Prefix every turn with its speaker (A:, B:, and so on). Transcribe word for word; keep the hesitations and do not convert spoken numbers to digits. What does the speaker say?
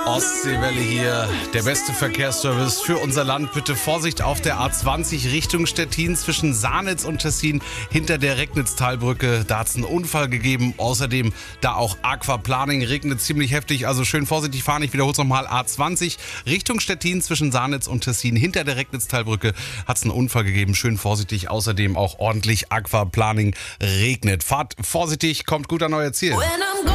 A: Ostseewelle hier, der beste Verkehrsservice für unser Land. Bitte Vorsicht auf der A zwanzig Richtung Stettin zwischen Sahnitz und Tessin hinter der Recknitztalbrücke. Da hat es einen Unfall gegeben. Außerdem da auch Aquaplaning, regnet ziemlich heftig. Also schön vorsichtig fahren. Ich wiederhole es nochmal. A zwanzig Richtung Stettin zwischen Sahnitz und Tessin hinter der Recknitztalbrücke hat es einen Unfall gegeben. Schön vorsichtig. Außerdem auch ordentlich Aquaplaning, regnet. Fahrt vorsichtig, kommt gut an euer Ziel.